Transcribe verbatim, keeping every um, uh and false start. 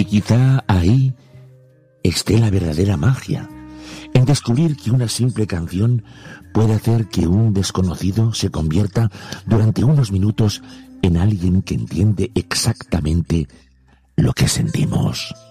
quizá ahí esté la verdadera magia, en descubrir que una simple canción puede hacer que un desconocido se convierta durante unos minutos en alguien que entiende exactamente lo que sentimos.